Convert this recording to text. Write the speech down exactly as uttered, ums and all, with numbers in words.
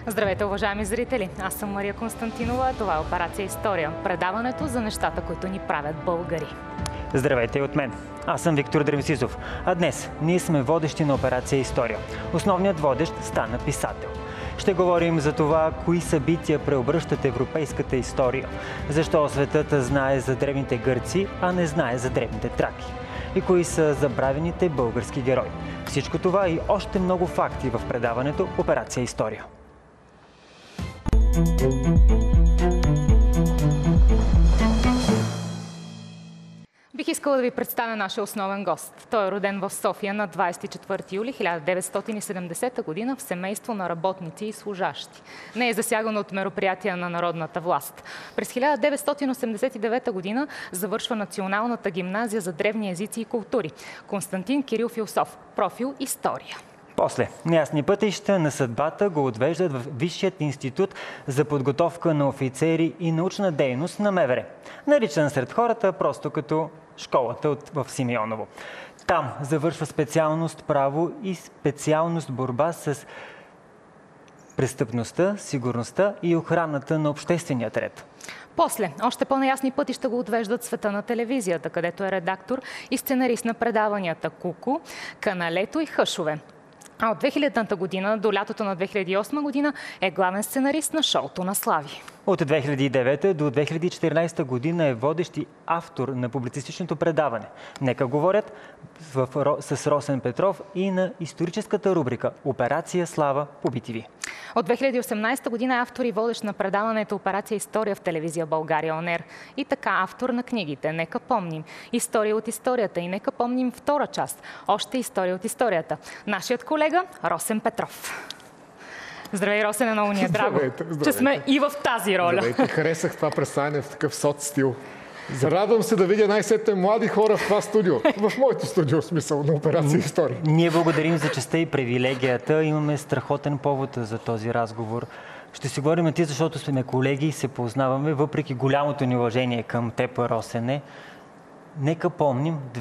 Здравейте, уважаеми зрители! Аз съм Мария Константинова, а това е Операция История. Предаването за нещата, които ни правят българи. Здравейте и от мен. Аз съм Виктор Дремсизов. А днес ние сме водещи на Операция История. Основният водещ стана писател. Ще говорим за това, кои събития преобръщат европейската история. Защо светът знае за древните гърци, а не знае за древните траки. И кои са забравените български герои. Всичко това и още много факти в предаването Операция История. Бих искала да ви представя нашия основен гост. Той е роден в София на двадесет и четвърти юли хиляда деветстотин и седемдесета година в семейство на работници и служащи. Не е засяган от мероприятия на народната власт. През хиляда деветстотин осемдесет и девета година завършва Националната гимназия за древни езици и култури. Константин Кирил Философ. Профил История. После неясни пътища на съдбата го отвеждат в Висшият институт за подготовка на офицери и научна дейност на МВР. Наричан сред хората просто като школата от, в Симеоново. Там завършва специалност право и специалност борба с престъпността, сигурността и охраната на обществения ред. После, още по-неясни пътища го отвеждат в света на телевизията, където е редактор и сценарист на предаванията Куку, Каналето и Хъшове. А от две хилядната година до лятото на две хиляди и осма година е главен сценарист на шоуто на Слави. От две хиляди и девета до две хиляди и четиринадесета година е водещ и автор на публицистичното предаване "Нека говорят" в, с Росен Петров и на историческата рубрика Операция Слава по Би Ти Ви. От две хиляди и осемнадесета година е автор и водещ на предаването Операция История в телевизия България ОНЕР. И така автор на книгите "Нека помним", "История от историята" и "Нека помним" втора част, "Още история от историята". Нашият колега Росен Петров. Здравей, Росене, много ни е драго, Здравейте, здравейте. че сме и в тази роля. Здравейте, харесах това представяне в такъв соц стил. Радвам се да видя най-сетне млади хора в това студио. В моето студио, в смисъл на Операция История. Ние благодарим за честта и привилегията. Имаме страхотен повод за този разговор. Ще си говорим на ти, защото сме колеги и се познаваме, въпреки голямото ни уважение към теб, Росене. Нека помним